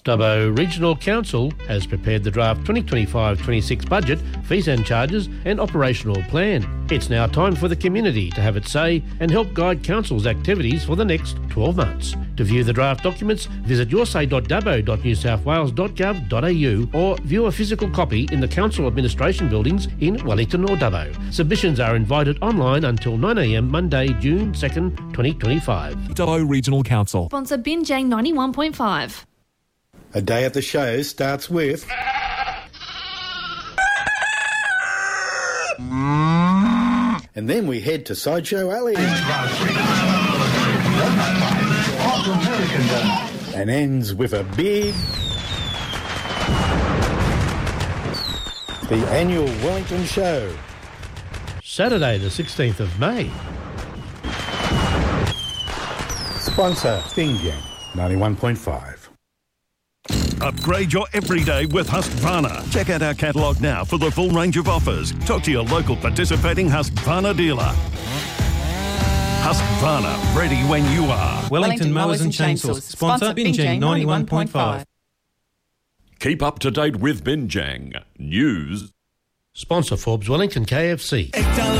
Dubbo Regional Council has prepared the draft 2025-26 budget, fees and charges and operational plan. It's now time for the community to have its say and help guide Council's activities for the next 12 months. To view the draft documents, visit yoursay.dubbo.newsouthwales.gov.au or view a physical copy in the Council Administration buildings in Wellington or Dubbo. Submissions are invited online until 9 a.m. Monday, June 2nd, 2025. Dubbo Regional Council. Sponsor Binjang 91.5. A day at the show starts with... and then we head to Sideshow Alley. And ends with a big... the annual Wellington Show. Saturday the 16th of May. Sponsor Binjang 91.5. Upgrade your everyday with Husqvarna. Check out our catalogue now for the full range of offers. Talk to your local participating Husqvarna dealer. Husqvarna, ready when you are. Wellington Mowers and Chainsaws. Sponsor Binjang 91.5. Keep up to date with Binjang News. Sponsor Forbes Wellington KFC.